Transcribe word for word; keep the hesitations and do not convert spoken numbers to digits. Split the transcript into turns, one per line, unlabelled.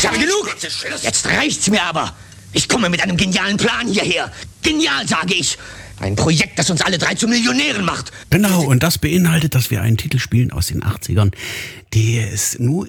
Ich habe genug. Jetzt reicht's mir aber. Ich komme mit einem genialen Plan hierher. Genial, sage ich. Ein Projekt, das uns alle drei zu Millionären macht.
Genau, und das beinhaltet, dass wir einen Titel spielen aus den achtzigern, der es nur